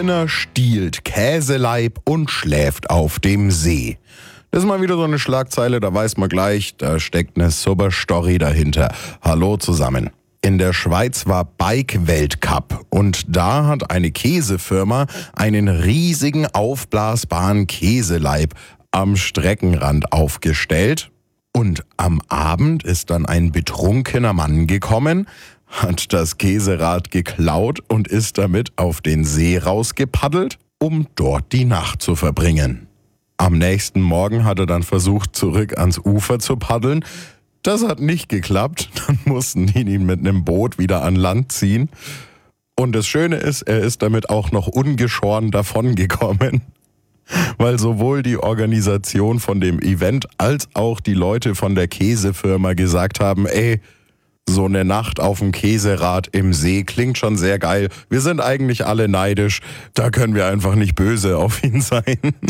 Stiehlt Käseleib und schläft auf dem See. Das ist mal wieder so eine Schlagzeile, da weiß man gleich, da steckt eine super Story dahinter. Hallo zusammen. In der Schweiz war Bike-Weltcup und da hat eine Käsefirma einen riesigen aufblasbaren Käseleib am Streckenrand aufgestellt. Und am Abend ist dann ein betrunkener Mann gekommen, hat das Käserad geklaut und ist damit auf den See rausgepaddelt, um dort die Nacht zu verbringen. Am nächsten Morgen hat er dann versucht, zurück ans Ufer zu paddeln. Das hat nicht geklappt, dann mussten die ihn mit einem Boot wieder an Land ziehen. Und das Schöne ist, er ist damit auch noch ungeschoren davongekommen, weil sowohl die Organisation von dem Event als auch die Leute von der Käsefirma gesagt haben, ey, so eine Nacht auf dem Käserad im See klingt schon sehr geil. Wir sind eigentlich alle neidisch. Da können wir einfach nicht böse auf ihn sein.